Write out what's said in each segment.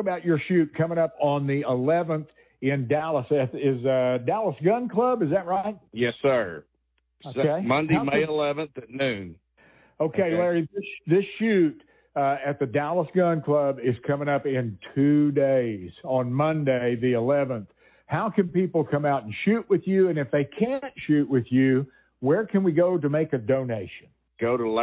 about your shoot coming up on the 11th in Dallas. Is Dallas Gun Club, is that right? Yes, sir. Okay. Monday, May 11th at noon. Okay, Larry, this shoot at the Dallas Gun Club is coming up in 2 days, on Monday, the 11th. How can people come out and shoot with you? And if they can't shoot with you, where can we go to make a donation? Go to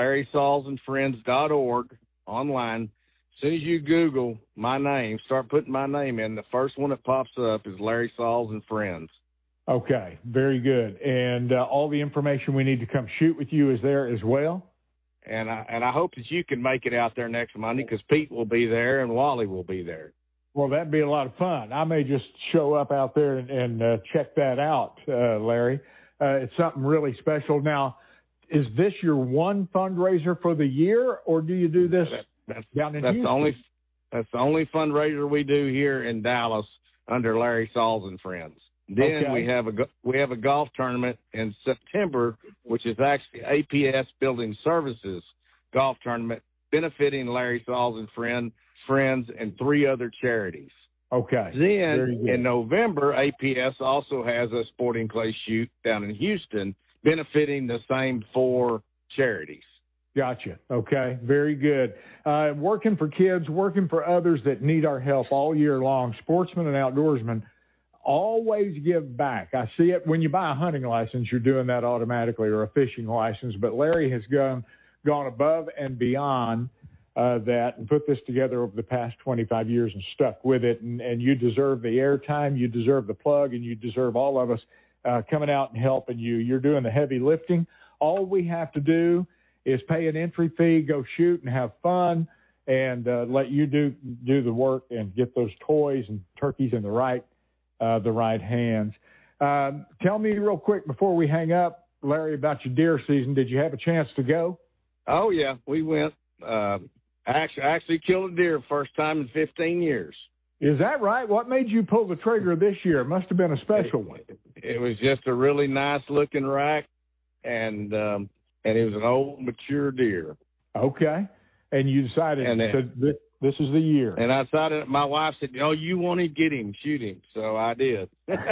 LarrySawsandFriends.org online. As soon as you Google my name, start putting my name in, the first one that pops up is Larry Saws and Friends. Okay, very good. And all the information we need to come shoot with you is there as well? And I hope that you can make it out there next Monday, because Pete will be there and Wally will be there. Well, that'd be a lot of fun. I may just show up out there and check that out, Larry. It's something really special. Now, is this your one fundraiser for the year, or do you do this down in Houston? That's the only fundraiser we do here in Dallas under Larry Saws and Friends. Then we have a golf tournament in September, which is actually APS Building Services golf tournament, benefiting Larry Saws and Friends and 3 other charities. Okay. Then in November, APS also has a sporting clay shoot down in Houston, benefiting the same 4 charities. Gotcha. Okay. Very good. Working for kids, working for others that need our help all year long, sportsmen and outdoorsmen, always give back. I see it when you buy a hunting license, you're doing that automatically, or a fishing license. But Larry has gone above and beyond that and put this together over the past 25 years and stuck with it. And you deserve the airtime, you deserve the plug, and you deserve all of us coming out and helping you. You're doing the heavy lifting. All we have to do is pay an entry fee, go shoot and have fun, and let you do the work and get those toys and turkeys in the right hands. Tell me real quick before we hang up, Larry, about your deer season. Did you have a chance to go? Oh, yeah, we went. Actually killed a deer first time in 15 years. Is that right? What made you pull the trigger this year? It must have been a special one. It was just a really nice-looking rack, and it was an old, mature deer. Okay. And you decided this is the year. And I decided, my wife said, "Oh, you want to get him, shoot him." So I did.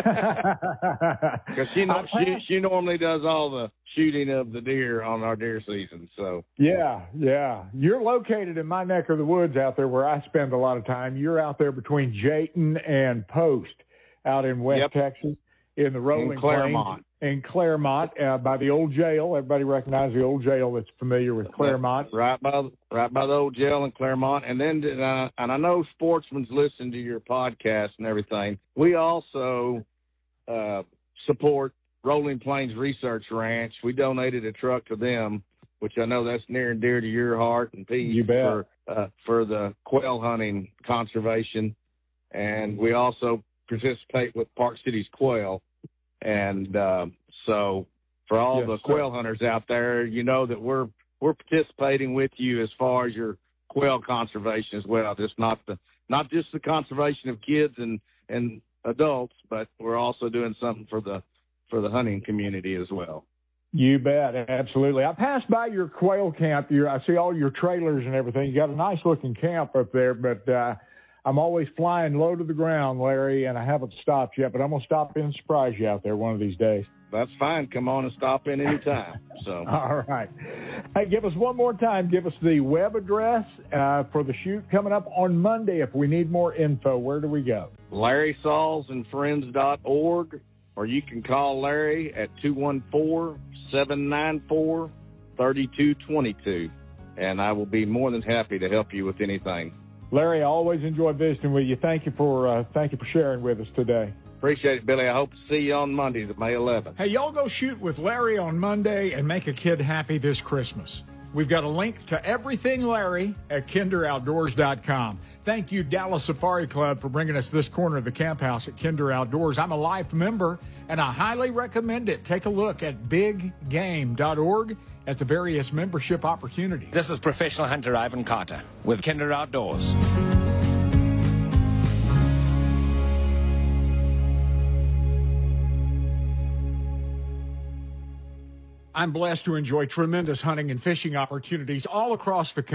Because she normally does all the shooting of the deer on our deer season. So yeah. You're located in my neck of the woods out there where I spend a lot of time. You're out there between Jayton and Post out in West Texas in the rolling Claremont. In Claremont, by the old jail. Everybody recognizes the old jail that's familiar with Claremont. Right by the old jail in Claremont. And then, and I know sportsmen's listen to your podcast and everything. We also support Rolling Plains Research Ranch. We donated a truck to them, which I know that's near and dear to your heart and Pete. You bet. For the quail hunting conservation. And we also participate with Park Cities Quail. And so for all the quail hunters out there, you know that we're participating with you as far as your quail conservation as well. Just not just the conservation of kids and adults, but we're also doing something for the hunting community as well. You bet, absolutely. I passed by your quail camp. I see all your trailers and everything. You got a nice looking camp up there, but I'm always flying low to the ground, Larry, and I haven't stopped yet, but I'm going to stop in and surprise you out there one of these days. That's fine. Come on and stop in anytime. So. All right. Hey, give us one more time. Give us the web address for the shoot coming up on Monday. If we need more info, where do we go? LarrySawsandFriends.org, or you can call Larry at 214-794-3222, and I will be more than happy to help you with anything. Larry, I always enjoy visiting with you. Thank you for sharing with us today. Appreciate it, Billy. I hope to see you on Monday, May 11th. Hey, y'all go shoot with Larry on Monday and make a kid happy this Christmas. We've got a link to everything Larry at kinderoutdoors.com. Thank you, Dallas Safari Club, for bringing us this corner of the camp house at Kinder Outdoors. I'm a life member, and I highly recommend it. Take a look at biggame.org at the various membership opportunities. This is professional hunter Ivan Carter with Kinder Outdoors. I'm blessed to enjoy tremendous hunting and fishing opportunities all across the country.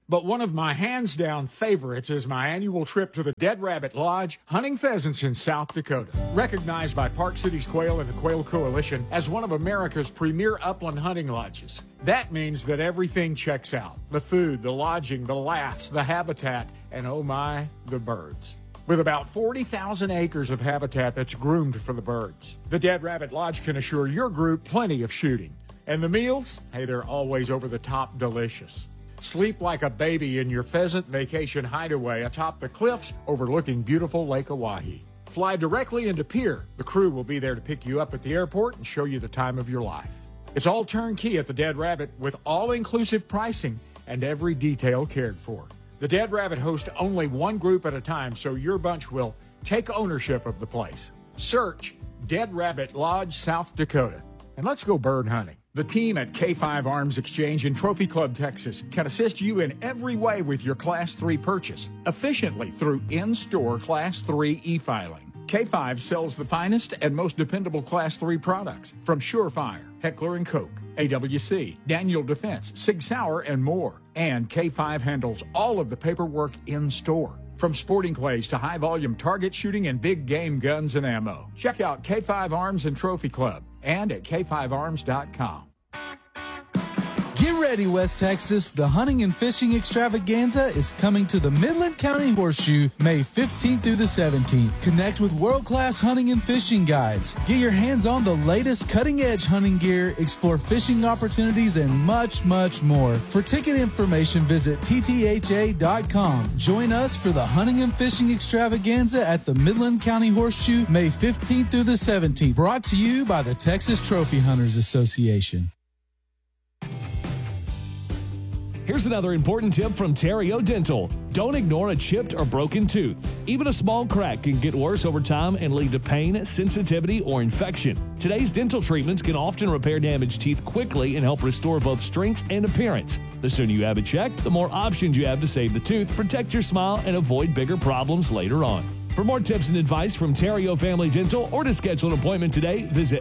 But one of my hands-down favorites is my annual trip to the Dead Rabbit Lodge, hunting pheasants in South Dakota. Recognized by Park Cities Quail and the Quail Coalition as one of America's premier upland hunting lodges. That means that everything checks out. The food, the lodging, the laughs, the habitat, and oh my, the birds. With about 40,000 acres of habitat that's groomed for the birds. The Dead Rabbit Lodge can assure your group plenty of shooting. And the meals? Hey, they're always over the top delicious. Sleep like a baby in your pheasant vacation hideaway atop the cliffs overlooking beautiful Lake Oahe. Fly directly into Pier. The crew will be there to pick you up at the airport and show you the time of your life. It's all turnkey at the Dead Rabbit with all-inclusive pricing and every detail cared for. The Dead Rabbit hosts only one group at a time, so your bunch will take ownership of the place. Search Dead Rabbit Lodge, South Dakota. And let's go bird hunting. The team at K5 Arms Exchange in Trophy Club, Texas, can assist you in every way with your Class 3 purchase, efficiently through in-store Class 3 e-filing. K5 sells the finest and most dependable Class 3 products from Surefire, Heckler & Koch, AWC, Daniel Defense, Sig Sauer, and more. And K5 handles all of the paperwork in-store. From sporting clays to high-volume target shooting and big game guns and ammo. Check out K5 Arms and Trophy Club and at k5arms.com. Get ready, West Texas. The Hunting and Fishing Extravaganza is coming to the Midland County Horseshoe May 15th through the 17th. Connect with world-class hunting and fishing guides. Get your hands on the latest cutting-edge hunting gear, explore fishing opportunities, and much, much more. For ticket information, visit ttha.com. Join us for the Hunting and Fishing Extravaganza at the Midland County Horseshoe May 15th through the 17th. Brought to you by the Texas Trophy Hunters Association. Here's another important tip from Terrio Dental. Don't ignore a chipped or broken tooth. Even a small crack can get worse over time and lead to pain, sensitivity, or infection. Today's dental treatments can often repair damaged teeth quickly and help restore both strength and appearance. The sooner you have it checked, the more options you have to save the tooth, protect your smile, and avoid bigger problems later on. For more tips and advice from Terrio Family Dental or to schedule an appointment today, visit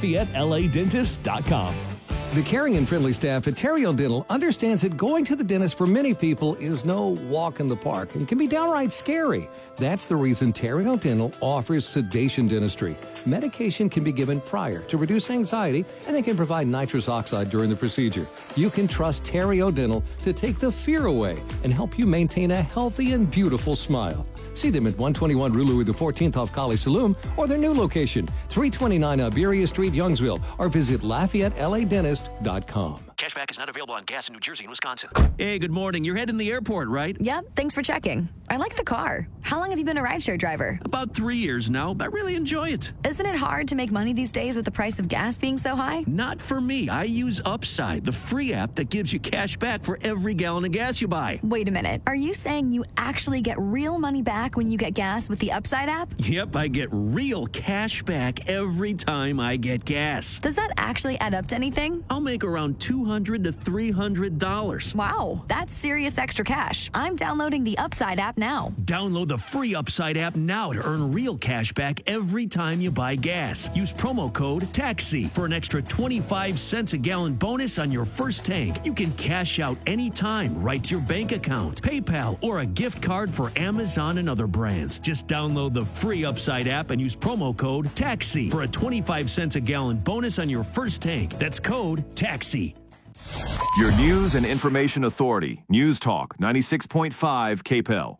LafayetteLADentist.com. The caring and friendly staff at Terrio Dental understands that going to the dentist for many people is no walk in the park and can be downright scary. That's the reason Terrio Dental offers sedation dentistry. Medication can be given prior to reduce anxiety, and they can provide nitrous oxide during the procedure. You can trust Terrio Dental to take the fear away and help you maintain a healthy and beautiful smile. See them at 121 Rue Louis XIV off College Saloon or their new location, 329 Iberia Street, Youngsville, or visit LafayetteLADentist.com. Cashback is not available on gas in New Jersey and Wisconsin. Hey, good morning. You're heading to the airport, right? Yep, thanks for checking. I like the car. How long have you been a rideshare driver? About 3 years now, but I really enjoy it. Isn't it hard to make money these days with the price of gas being so high? Not for me. I use Upside, the free app that gives you cash back for every gallon of gas you buy. Wait a minute. Are you saying you actually get real money back when you get gas with the Upside app? Yep, I get real cash back every time I get gas. Does that actually add up to anything? I'll make around $200 to $300. Wow, that's serious extra cash. I'm downloading the Upside app now. Download the free Upside app now to earn real cash back every time you buy gas. Use promo code TAXI for an extra 25 cents a gallon bonus on your first tank. You can cash out anytime right to your bank account, PayPal, or a gift card for Amazon and other brands. Just download the free Upside app and use promo code TAXI for a 25 cents a gallon bonus on your first tank. That's code TAXI. Your news and information authority, News Talk 96.5 KPEL.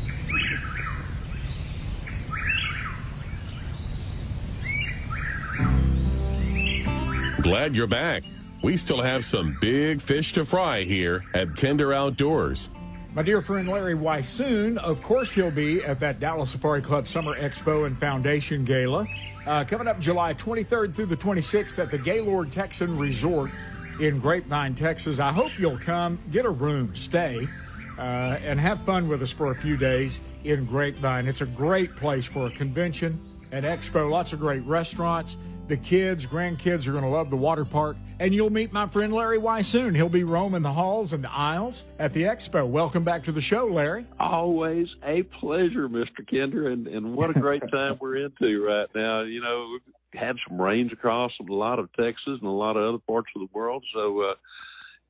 Glad you're back. We still have some big fish to fry here at Kinder Outdoors. My dear friend Larry Weissoon, of course he'll be at that Dallas Safari Club Summer Expo and Foundation Gala. Coming up July 23rd through the 26th at the Gaylord Texan Resort in Grapevine, Texas. I hope you'll come, get a room, stay, and have fun with us for a few days in Grapevine. It's a great place for a convention, an expo, lots of great restaurants. The kids, grandkids are going to love the water park. And you'll meet my friend Larry Weissoon. He'll be roaming the halls and the aisles at the expo. Welcome back to the show, Larry. Always a pleasure, Mr. Kinder, and what a great time we're into right now. You know, we've had some rains across a lot of Texas and a lot of other parts of the world, so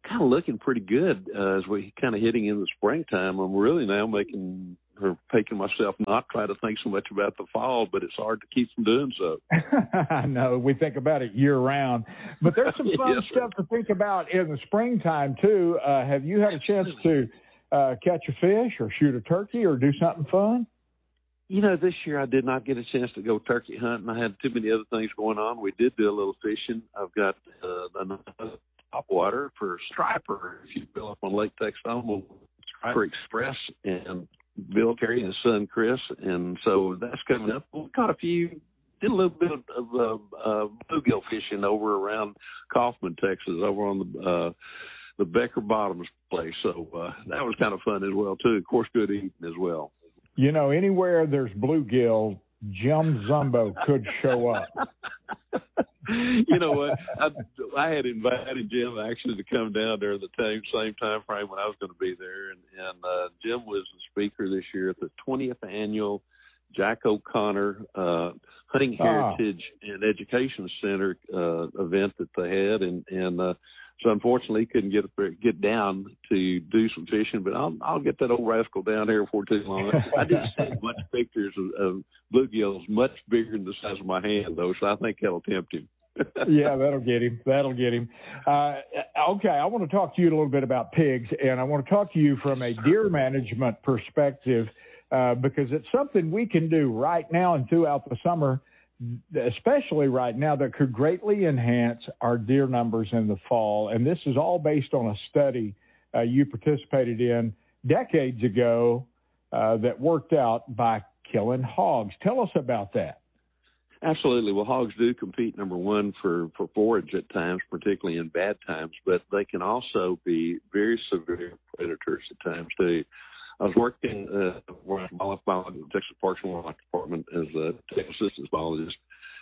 kind of looking pretty good as we kind of hitting in the springtime. I'm really now making myself not try to think so much about the fall, but it's hard to keep from doing so. I know. We think about it year round. But there's some fun stuff to think about in the springtime, too. Have you had a chance to catch a fish or shoot a turkey or do something fun? This year I did not get a chance to go turkey hunting. I had too many other things going on. We did do a little fishing. I've got another topwater for striper, if you will, up on Lake Texoma, Striper Express, and Bill Terry and his son Chris. And so that's coming up. We caught did a little bit of bluegill fishing over around Kaufman, Texas, over on the Becker Bottoms place. So that was kind of fun as well, too. Of course, good eating as well. Anywhere there's bluegill, Jim Zumbo could show up. You know what? I had invited Jim actually to come down during the same time frame when I was going to be there, and Jim was the speaker this year at the 20th annual Jack O'Connor Hunting Heritage and Education Center event that they had, and so unfortunately he couldn't get down to do some fishing, but I'll get that old rascal down here before too long. I did see a bunch of pictures of bluegills much bigger than the size of my hand, though, so I think that'll tempt him. Yeah, that'll get him. Okay, I want to talk to you a little bit about pigs, and I want to talk to you from a deer management perspective because it's something we can do right now and throughout the summer, especially right now, that could greatly enhance our deer numbers in the fall. And this is all based on a study you participated in decades ago that worked out by killing hogs. Tell us about that. Absolutely. Well, hogs do compete, number one, for forage at times, particularly in bad times, but they can also be very severe predators at times, too. I was working with the Texas Parks and Wildlife Department as a technical assistance biologist,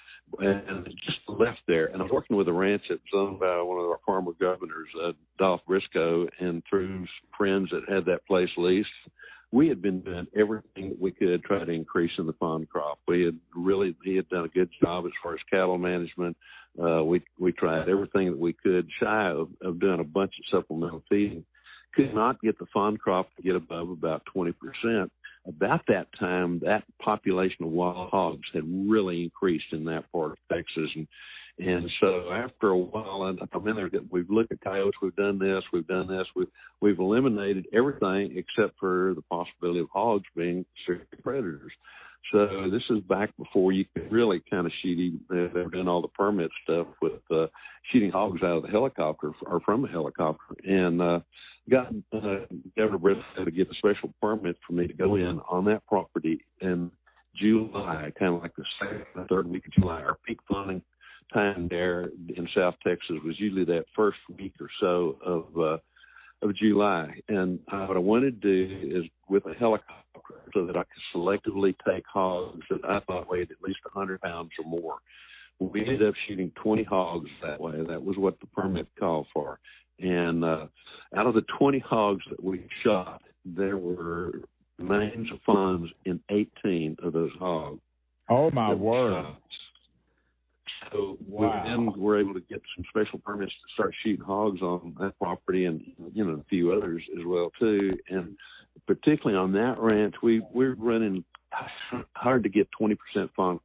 and just left there. And I was working with a ranch that was owned by one of our former governors, Dolph Briscoe, and through friends that had that place leased, we had been doing everything that we could to try to increase in the fawn crop. He had done a good job as far as cattle management. We tried everything that we could, shy of doing a bunch of supplemental feeding. Could not get the fawn crop to get above about 20%. About that time, that population of wild hogs had really increased in that part of Texas. And so after a while, I'm in there, we've looked at coyotes, we've done this, we've eliminated everything except for the possibility of hogs being serious predators. So this is back before you could really kind of shoot. They've done all the permit stuff with shooting hogs out of the helicopter or from a helicopter. And got Governor Briscoe to get a special permit for me to go in on that property in July, kind of like the second or third week of July. Our peak fawning time there in South Texas was usually that first week or so of July. And what I wanted to do is with a helicopter so that I could selectively take hogs that I thought weighed at least 100 pounds or more. We ended up shooting 20 hogs that way. That was what the permit called for. And out of the 20 hogs that we shot, there were names of fawns in 18 of those hogs. Oh, my word. So wow. Then we're able to get some special permits to start shooting hogs on that property and, a few others as well, too. And particularly on that ranch, we're running hard to get 20% fawn.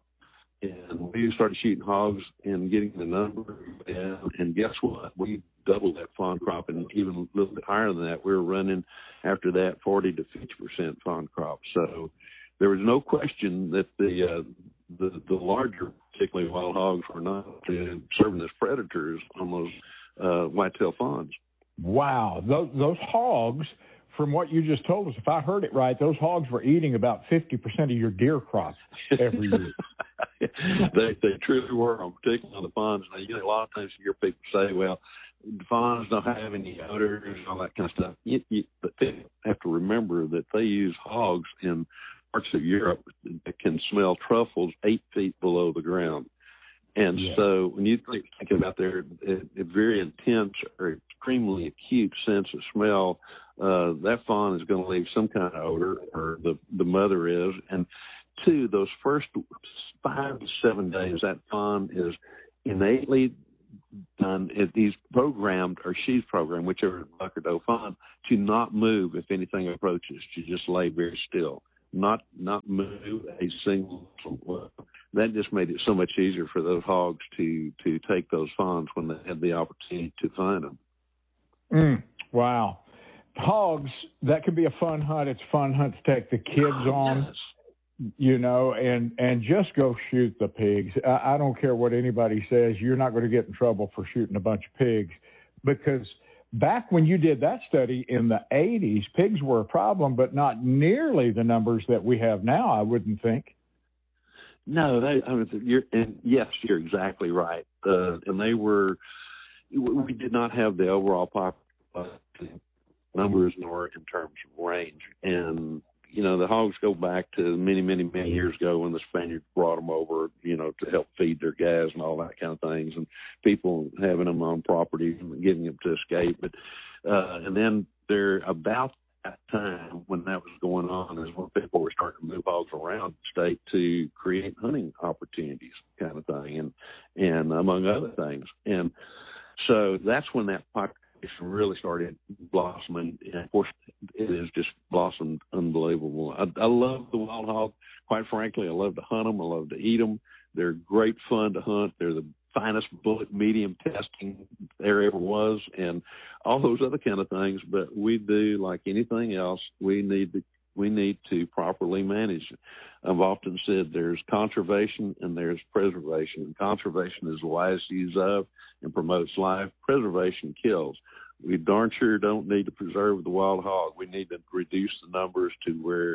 And we started shooting hogs and getting the number down. And guess what? We doubled that fawn crop, and even a little bit higher than that. We were running after that 40 to 50% fawn crop. So there was no question that the larger, particularly wild hogs, were not serving as predators on those whitetail fawns. Wow, those hogs. From what you just told us, if I heard it right, those hogs were eating about 50% of your deer crop every year. They truly were, particularly on the fawns. Now, a lot of times you hear people say, well, the fawns don't have any odors and all that kind of stuff. But they have to remember that they use hogs in parts of Europe that can smell truffles 8 feet below the ground. And so when you think about their very intense or extremely acute sense of smell, that fawn is going to leave some kind of odor, or the mother is. And two, those first 5 to 7 days, that fawn is innately done is he's programmed, or she's programmed, whichever buck or doe fawn, to not move if anything approaches, to just lay very still, not move a single. That just made it so much easier for those hogs to take those fawns when they had the opportunity to find them. Wow. Hogs, that could be a fun hunt. It's a fun hunt to take the kids on. Yes. You know, and just go shoot the pigs. I don't care what anybody says. You're not going to get in trouble for shooting a bunch of pigs, because back when you did that study in the 80s, pigs were a problem, but not nearly the numbers that we have now, I wouldn't think. No, you're exactly right. And we did not have the overall population numbers nor in terms of range. And you know, the hogs go back to many, many, many years ago when the Spaniards brought them over, you know, to help feed their guys and all that kind of things, and people having them on property and getting them to escape. But and then there, about that time when that was going on, is when people were starting to move hogs around the state to create hunting opportunities, kind of thing, and among other things. And so that's when that population really started blossoming, and of course it has just blossomed unbelievable. I love the wild hog. Quite frankly, I love to hunt them. I love to eat them. They're great fun to hunt. They're the finest bullet medium testing there ever was, and all those other kind of things. But we do, like anything else, we need to properly manage it. I've often said there's conservation and there's preservation. And conservation is the wise use of and promotes life. Preservation kills. We darn sure don't need to preserve the wild hog. We need to reduce the numbers to where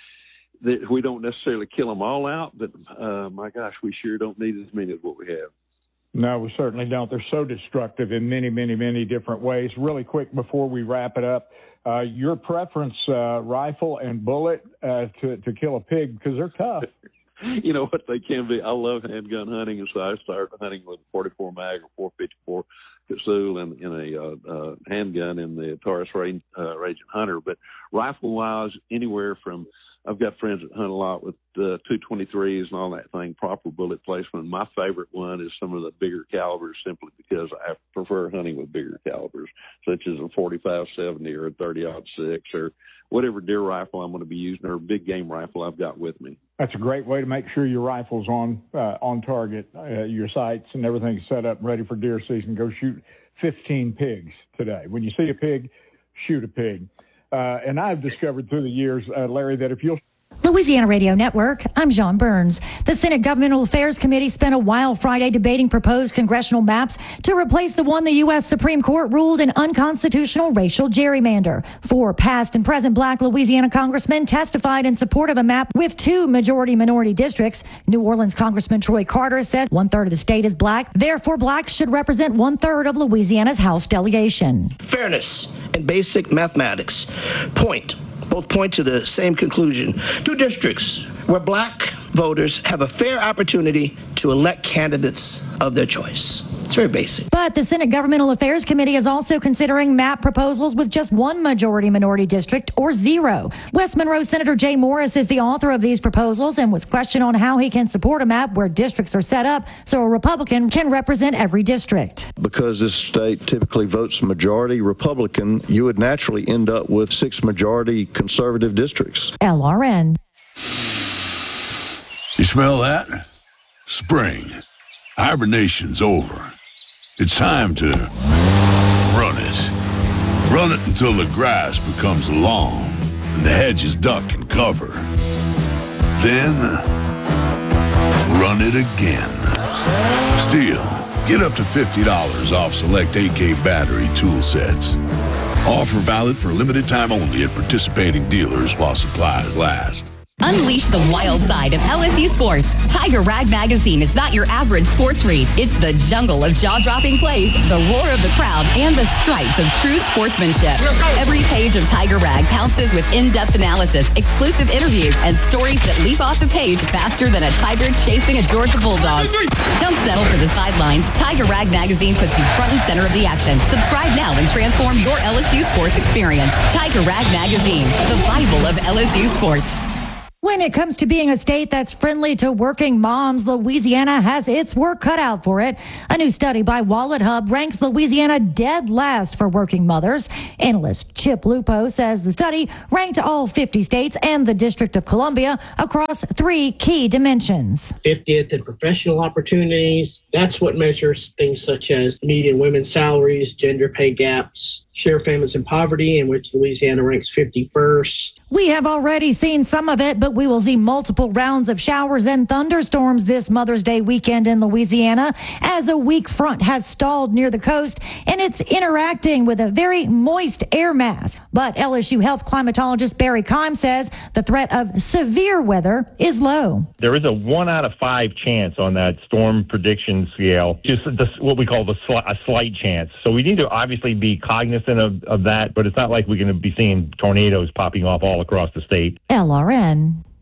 we don't necessarily kill them all out, but my gosh, we sure don't need as many as what we have. No, we certainly don't. They're so destructive in many, many, many different ways. Really quick before we wrap it up, your preference, rifle and bullet to kill a pig, because they're tough. You know what, they can be. I love handgun hunting, and so I started hunting with 44 mag or 454 Casull and in a handgun in the Taurus Raging Hunter. But rifle-wise, anywhere from, I've got friends that hunt a lot with 223s and all that thing, proper bullet placement. My favorite one is some of the bigger calibers, simply because I prefer hunting with bigger calibers, such as a 45-70 or a 30-06 or whatever deer rifle I'm going to be using, or a big game rifle I've got with me. That's a great way to make sure your rifle's on target, your sights and everything's set up and ready for deer season. Go shoot 15 pigs today. When you see a pig, shoot a pig. And I've discovered through the years, Larry, that if you'll... Louisiana Radio Network, I'm John Burns. The Senate Governmental Affairs Committee spent a while Friday debating proposed congressional maps to replace the one the U.S. Supreme Court ruled an unconstitutional racial gerrymander. 4 past and present black Louisiana congressmen testified in support of a map with 2 majority-minority districts. New Orleans Congressman Troy Carter says 1/3 of the state is black. Therefore, blacks should represent 1/3 of Louisiana's House delegation. Fairness and basic mathematics both point to the same conclusion. 2 districts where black voters have a fair opportunity to elect candidates of their choice. It's very basic. But the Senate Governmental Affairs Committee is also considering map proposals with just 1 majority-minority district or 0. West Monroe Senator Jay Morris is the author of these proposals and was questioned on how he can support a map where districts are set up so a Republican can represent every district. Because this state typically votes majority Republican, you would naturally end up with 6 majority conservative districts. LRN. You smell that? Spring. Hibernation's over. It's time to run it. Run it until the grass becomes long and the hedges duck and cover. Then, run it again. Still, get up to $50 off select AK battery tool sets. Offer valid for a limited time only at participating dealers while supplies last. Unleash the wild side of LSU sports. Tiger Rag Magazine is not your average sports read. It's the jungle of jaw-dropping plays, the roar of the crowd, and the stripes of true sportsmanship. Every page of Tiger Rag pounces with in-depth analysis, exclusive interviews, and stories that leap off the page faster than a tiger chasing a Georgia bulldog. Don't settle for the sidelines. Tiger Rag Magazine puts you front and center of the action. Subscribe now and transform your LSU sports experience. Tiger Rag Magazine, the Bible of LSU sports. When it comes to being a state that's friendly to working moms, Louisiana has its work cut out for it. A new study by Wallet Hub ranks Louisiana dead last for working mothers. Analyst Chip Lupo says the study ranked all 50 states and the District of Columbia across 3 key dimensions. 50th in professional opportunities. That's what measures things such as median women's salaries, gender pay gaps, share of families in poverty, in which Louisiana ranks 51st. We have already seen some of it, but we will see multiple rounds of showers and thunderstorms this Mother's Day weekend in Louisiana as a weak front has stalled near the coast and it's interacting with a very moist air mass. But LSU health climatologist Barry Keim says the threat of severe weather is low. There is a 1 out of 5 chance on that storm prediction scale, just what we call a slight chance. So we need to obviously be cognizant of that, but it's not like we're going to be seeing tornadoes popping off all across the state. LRN.